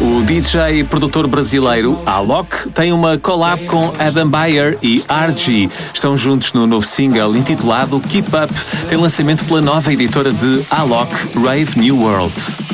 O DJ e produtor brasileiro Alok tem uma collab com Adam Beyer e RG. Estão juntos no novo single intitulado Keep Up. Tem lançamento pela nova editora de Alok, Rave New World.